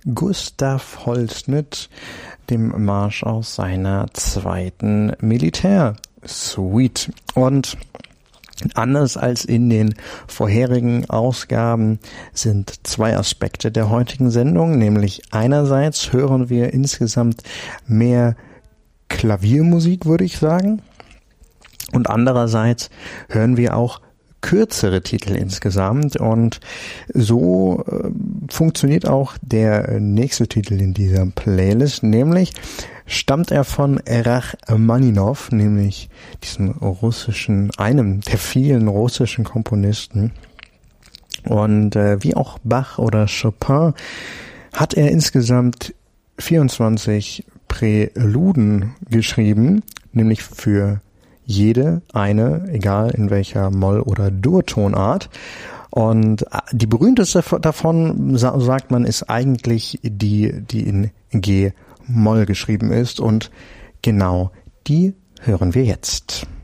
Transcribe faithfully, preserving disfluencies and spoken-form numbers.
Gustav Holst, dem Marsch aus seiner zweiten Militärsuite. Und anders als in den vorherigen Ausgaben sind zwei Aspekte der heutigen Sendung, nämlich einerseits hören wir insgesamt mehr Klaviermusik, würde ich sagen, und andererseits hören wir auch kürzere Titel insgesamt, und so äh, funktioniert auch der nächste Titel in dieser Playlist, nämlich stammt er von Rachmaninov, nämlich diesem russischen, einem der vielen russischen Komponisten, und äh, wie auch Bach oder Chopin hat er insgesamt vierundzwanzig Präluden geschrieben, nämlich für jede eine, egal in welcher Moll- oder Dur-Tonart. Und die berühmteste davon, sagt man, ist eigentlich die, die in G-Moll geschrieben ist. Und genau die hören wir jetzt.